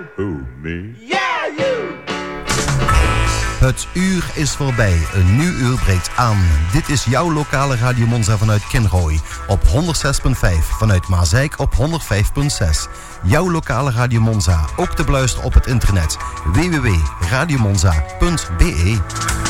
Who, me? Yeah, you! Het uur is voorbij, een nieuw uur breekt aan. Dit is jouw lokale Radio Monza vanuit Kinrooi op 106.5, vanuit Maasijk op 105.6. Jouw lokale Radio Monza, ook te beluisteren op het internet www.radiomonza.be.